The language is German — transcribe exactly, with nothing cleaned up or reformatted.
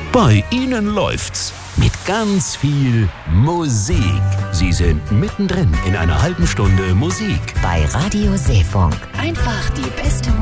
Bei ihnen läuft's mit ganz viel Musik. Sie sind mittendrin in einer halben Stunde Musik. Bei Radio Seefunk. Einfach die beste